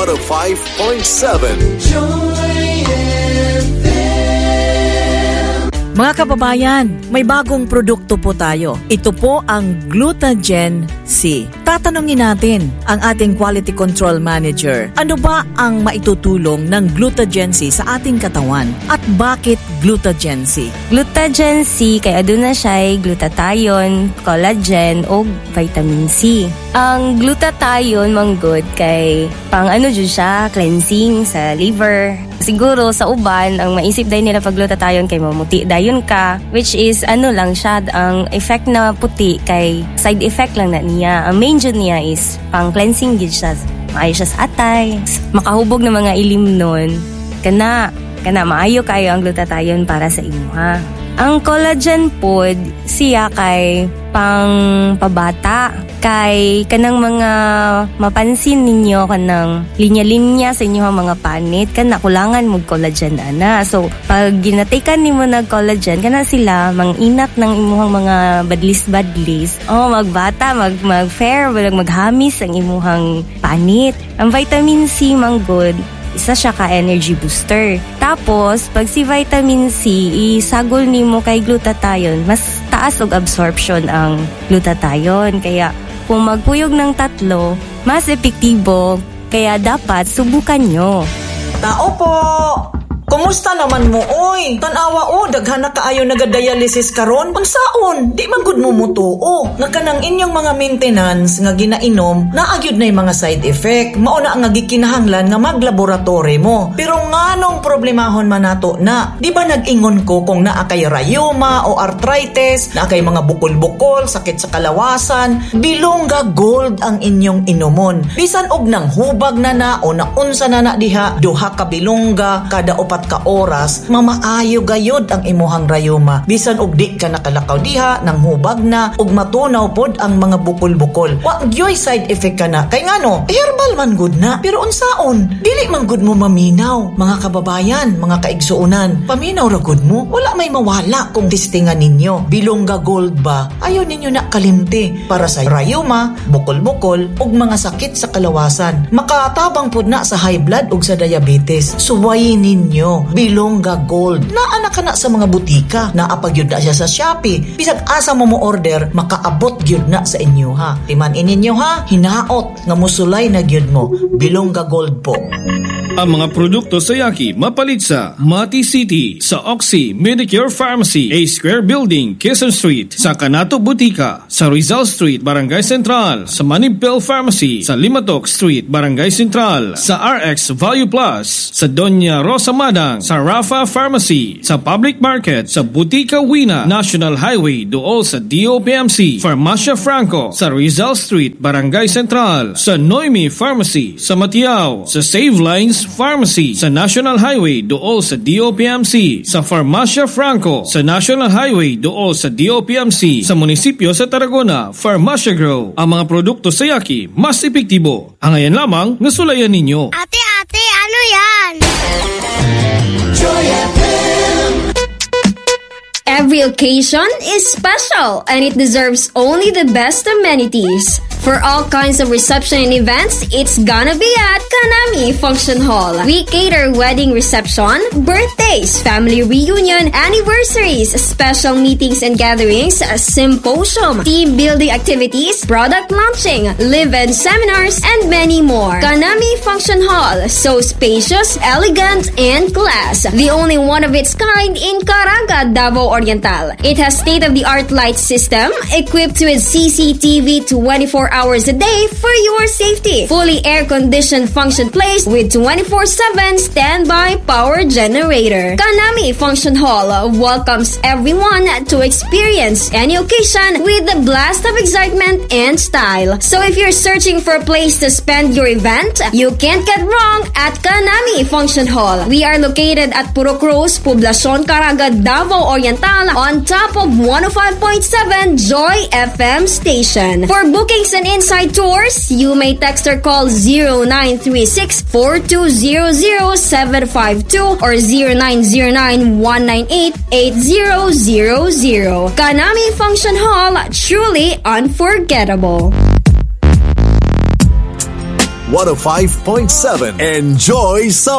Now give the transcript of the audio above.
105.7. Mga kababayan, may bagong produkto po tayo. Ito po ang Glutagen C. Tatanungin natin ang ating Quality Control Manager. Ano ba ang maitutulong ng Glutagen C sa ating katawan? At bakit Glutagen C? Glutagen C, kaya doon na siya ay glutathione, collagen o vitamin C. Ang glutathione, manggod, kay pang dyan siya, cleansing sa liver. Siguro sa uban, ang maisip dahil nila pag glutathione kay mamuti dayon ka, which is lang siya, ang effect na puti kay side effect lang na niya. Ang main dyan niya is pang cleansing gid siya. Maayo siya sa atay, makahubog na mga ilim nun. Kana maayo kayo ang glutathione para sa imuha. Ang collagen pod siya kay pang pabata, kay kanang mga mapansin ninyo kanang linya-linya sa inyong mga panit, kana kulangan mo collagen ana. So pag ginatikan nimo nag collagen, kana sila manginat ng imuhang mga badlis-badlis. Magbata, mag-fair, maghamis ang imuhang panit. Ang vitamin C manggod, isa siya ka energy booster. Tapos, pag si vitamin C, isagol nimo kay glutathione, mas taas og absorption ang glutathione. Kaya, kung magpuyog ng 3, mas epektibo. Kaya dapat subukan nyo. Tao po! Kumusta naman mo, oy? Tanawa daghan na kaayo nagadialysis karon. Unsaon? Di man gud mo mutuo. Nga kanang inyong mga maintenance nga ginainom, naagyud na yung mga side effect. Mao na ang gikinahanglan nga maglaboratory mo. Pero nganong problemahon man nato na? Di ba nag-ingon ko kung naa kay rheuma o arthritis, naa kay mga bukol-bukol, sakit sa kalawasan, Bilongga Gold ang inyong inomon. Bisan og nang hubag na o naunsa na diha, duha ka bilongga kada 4 ka oras, mamaayo gayod ang imuhang rayuma. Bisan og di ka nakalakaw diha, nang hubag na, ug matunaw pod ang mga bukol-bukol. Wa gyoy side effect ka na. Kay ngano, herbal man gud na. Pero unsaon, dili man gud mo maminaw. Mga kababayan, mga kaigsuunan, paminaw ra gud mo. Wala may mawala kung testingan ninyo. Bilongga Gold ba? Ayaw ninyo na kalimti para sa rayuma, bukol-bukol, ug mga sakit sa kalawasan. Makatabang pod na sa high blood ug sa diabetes. Suwayin ninyo Bilongga Gold. Naa ka na sa mga butika. Naapagyud na siya sa Shopee. Bisag asa mo order, makaabot gyud na sa inyo ha. Timan ininyo ha, hinaot nga musulay na gyud mo. Bilongga Gold po. Ang mga produkto sa Yaki mapalit sa Mati City, sa Oxy Medicure Pharmacy, A Square Building, Quezon Street, sa Canato Butika, sa Rizal Street, Barangay Central, sa Manibel Pharmacy, sa Limatok Street, Barangay Central, sa RX Value Plus, sa Doña Rosa Madang, sa Rafa Pharmacy, sa Public Market, sa Butika Wina, National Highway, dool sa DOPMC, Farmacia Franco, sa Rizal Street, Barangay Central, sa Noemi Pharmacy, sa Matiao, sa Save Lines Pharmacy, sa National Highway, dool sa DOPMC, sa Farmacia Franco, sa National Highway, dool sa DOPMC, sa munisipyo sa Tarragona, Farmacia Grow. Ang mga produkto sa Yaki, mas epektibo. Ang ayan lamang, nasulayan ninyo. Ate, ano yan? Every occasion is special and it deserves only the best amenities. For all kinds of reception and events, it's gonna be at Kanami Function Hall. We cater wedding reception, birthdays, family reunion, anniversaries, special meetings and gatherings, symposium, team building activities, product launching, live-in seminars, and many more. Kanami Function Hall, so spacious, elegant, and class. The only one of its kind in Caraga, Davao Oriental. It has state-of-the-art light system equipped with CCTV 24 hours a day for your safety. Fully air-conditioned function place with 24/7 standby power generator. Kanami Function Hall welcomes everyone to experience any occasion with a blast of excitement and style. So if you're searching for a place to spend your event, you can't get wrong at Kanami Function Hall. We are located at Puro Cruz, Poblacion Caraga, Davao Oriental, on top of 105.7 Joy FM station. For bookings and inside tours, you may text or call 0936-4200-752 or 0909-198-8000. Kanami Function Hall, truly unforgettable. 105.7. Enjoy summer!